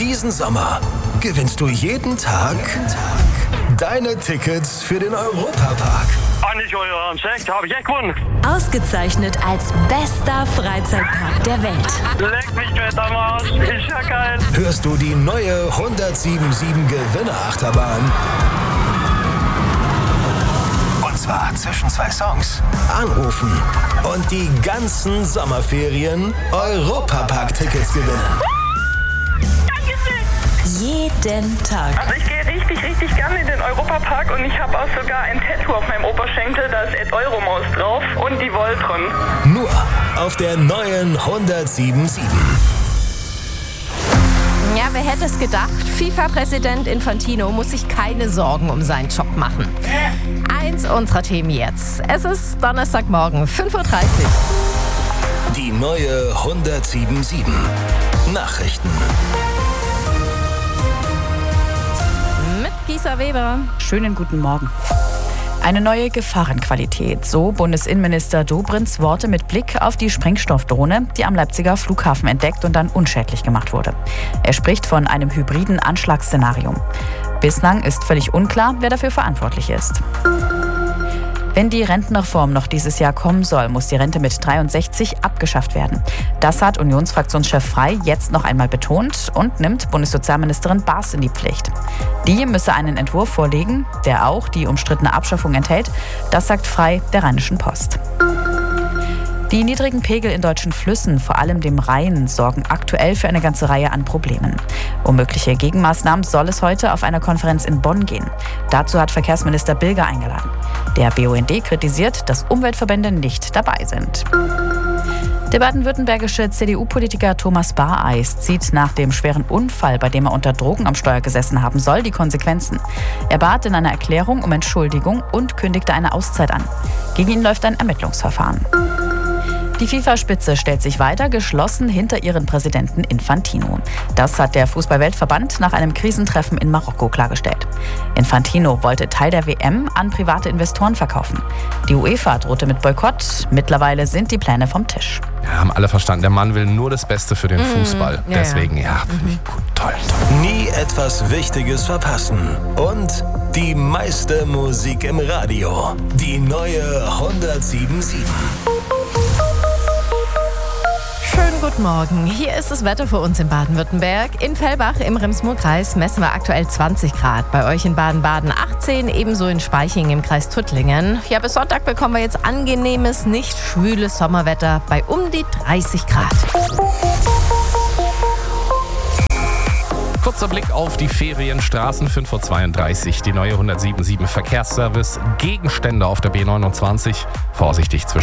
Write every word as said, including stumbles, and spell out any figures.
Diesen Sommer gewinnst du jeden Tag, jeden Tag deine Tickets für den Europapark. Ah, nicht euer Ernst, echt? Hab ich echt gewonnen? Ausgezeichnet als bester Freizeitpark der Welt. Leck mich fett am Arsch, ist ja geil. Hörst du die neue hundertsiebenundsiebzig Gewinnerachterbahn? Und zwar zwischen zwei Songs. Anrufen und die ganzen Sommerferien Europapark-Tickets gewinnen. Jeden Tag. Also ich gehe richtig, richtig gerne in den Europapark und ich habe auch sogar ein Tattoo auf meinem Oberschenkel, da ist Ed Euromaus drauf und die Voltron. Nur auf der neuen hundertsiebenundsiebzig. Ja, wer hätte es gedacht? FIFA-Präsident Infantino muss sich keine Sorgen um seinen Job machen. Eins unserer Themen jetzt. Es ist Donnerstagmorgen, fünf Uhr dreißig. Die neue hundertsiebenundsiebzig. Nachrichten. Mit Gisa Weber. Schönen guten Morgen. Eine neue Gefahrenqualität, so Bundesinnenminister Dobrins Worte mit Blick auf die Sprengstoffdrohne, die am Leipziger Flughafen entdeckt und dann unschädlich gemacht wurde. Er spricht von einem hybriden Anschlagsszenario. Bislang ist völlig unklar, wer dafür verantwortlich ist. Wenn die Rentenreform noch dieses Jahr kommen soll, muss die Rente mit dreiundsechzig abgeschafft werden. Das hat Unionsfraktionschef Frey jetzt noch einmal betont und nimmt Bundessozialministerin Baas in die Pflicht. Die müsse einen Entwurf vorlegen, der auch die umstrittene Abschaffung enthält. Das sagt Frey der Rheinischen Post. Die niedrigen Pegel in deutschen Flüssen, vor allem dem Rhein, sorgen aktuell für eine ganze Reihe an Problemen. Um mögliche Gegenmaßnahmen soll es heute auf einer Konferenz in Bonn gehen. Dazu hat Verkehrsminister Bilger eingeladen. Der B U N D kritisiert, dass Umweltverbände nicht dabei sind. Der baden-württembergische C D U-Politiker Thomas Bareis zieht nach dem schweren Unfall, bei dem er unter Drogen am Steuer gesessen haben soll, die Konsequenzen. Er bat in einer Erklärung um Entschuldigung und kündigte eine Auszeit an. Gegen ihn läuft ein Ermittlungsverfahren. Die FIFA-Spitze stellt sich weiter geschlossen hinter ihren Präsidenten Infantino. Das hat der Fußball-Weltverband nach einem Krisentreffen in Marokko klargestellt. Infantino wollte Teil der W M an private Investoren verkaufen. Die UEFA drohte mit Boykott. Mittlerweile sind die Pläne vom Tisch. Ja, haben alle verstanden. Der Mann will nur das Beste für den mmh, Fußball. Ja, Deswegen, ja, finde ich gut. Toll, toll. Nie etwas Wichtiges verpassen. Und die meiste Musik im Radio. Die neue hundertsiebenundsiebzig. Schönen guten Morgen. Hier ist das Wetter für uns in Baden-Württemberg. In Fellbach im Rems-Murr-Kreis messen wir aktuell zwanzig Grad. Bei euch in Baden-Baden achtzehn, ebenso in Spaiching im Kreis Tuttlingen. Ja, bis Sonntag bekommen wir jetzt angenehmes, nicht schwüles Sommerwetter bei um die dreißig Grad. Kurzer Blick auf die Ferienstraßen, fünf Uhr zweiunddreißig. Die neue hundertsiebenundsiebzig Verkehrsservice. Gegenstände auf der B neunundzwanzig. Vorsichtig zwischen